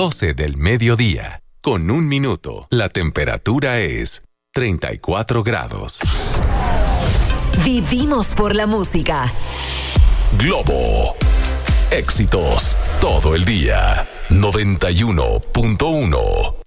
12 del mediodía, con 1 minuto. La temperatura es 34 grados. Vivimos por la música. Globo. Éxitos todo el día. 91.1.